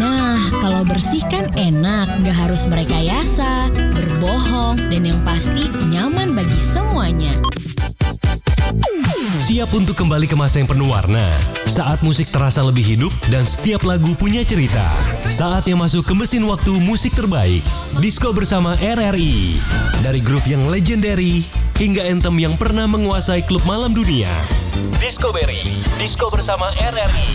Nah, kalau bersih kan enak, nggak harus merekayasa, berbohong, dan yang pasti nyaman bagi semuanya. Siap untuk kembali ke masa yang penuh warna. Saat musik terasa lebih hidup dan setiap lagu punya cerita. Saatnya masuk ke mesin waktu musik terbaik. Disko bersama RRI. Dari grup yang legendary hingga anthem yang pernah menguasai klub malam dunia. Discovery, Disko bersama RRI.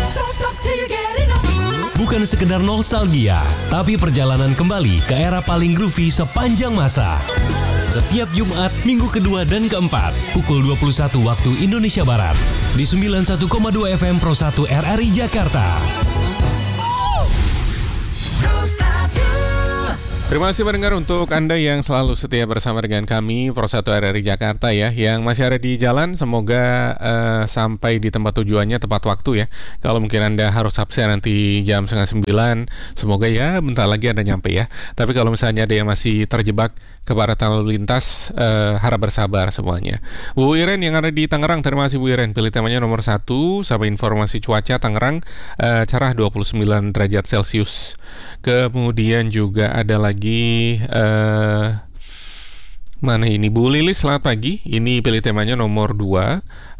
Bukan sekedar nostalgia, tapi perjalanan kembali ke era paling groovy sepanjang masa. Setiap Jumat, minggu kedua dan keempat, pukul 21 waktu Indonesia Barat. Di 91,2 FM Pro 1 RRI Jakarta. Terima kasih pendengar untuk Anda yang selalu setia bersama dengan kami Pro 1 RRI Jakarta ya. Yang masih ada di jalan, semoga sampai di tempat tujuannya tepat waktu ya. Kalau mungkin Anda harus absen nanti jam 8:30, semoga ya bentar lagi Anda nyampe ya. Tapi kalau misalnya ada yang masih terjebak kepadatan lalu lintas, harap bersabar semuanya. Bu Iren yang ada di Tangerang, terima kasih Bu Iren. Pilih temanya nomor 1, sampai informasi cuaca Tangerang, cerah 29 derajat Celcius. Kemudian juga ada lagi mana ini Bu Lilis, selamat pagi. Ini pilih temanya nomor 2.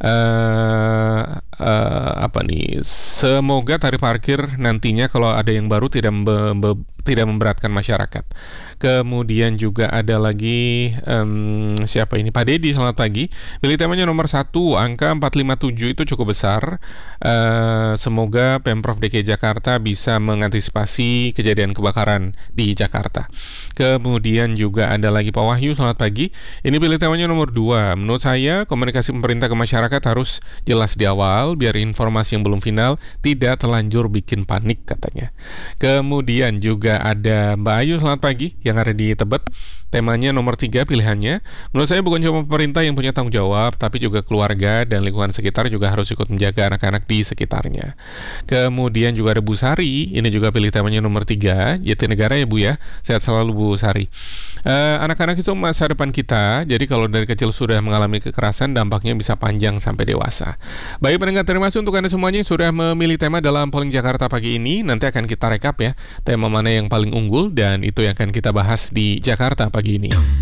Apa nih? Semoga tarif parkir nantinya kalau ada yang baru tidak memberatkan masyarakat. Kemudian juga ada lagi siapa ini? Pak Dedi, selamat pagi. Pilih temanya nomor 1, angka 457 itu cukup besar. Semoga Pemprov DKI Jakarta bisa mengantisipasi kejadian kebakaran di Jakarta. Kemudian juga ada lagi Pak Wahyu, selamat pagi. Ini pilih temanya nomor 2. Menurut saya komunikasi pemerintah ke masyarakat harus jelas di awal biar informasi yang belum final tidak terlanjur bikin panik katanya. Kemudian juga ada Mbak Ayu, selamat pagi, yang ada di Tebet. Temanya nomor 3 pilihannya. Menurut saya bukan cuma pemerintah yang punya tanggung jawab, tapi juga keluarga dan lingkungan sekitar juga harus ikut menjaga anak-anak di sekitarnya. Kemudian juga ada Bu Sari, ini juga pilih temanya nomor 3, Jatinegara ya Bu ya. Sehat selalu Bu Sari. Anak-anak itu masa depan kita, jadi kalau dari kecil sudah mengalami kekerasan, dampaknya bisa panjang sampai dewasa. Baik pendengar, terima kasih untuk Anda semuanya yang sudah memilih tema dalam Polling Jakarta pagi ini. Nanti akan kita rekap ya, tema mana yang paling unggul dan itu yang akan kita bahas di Jakarta pagi ini.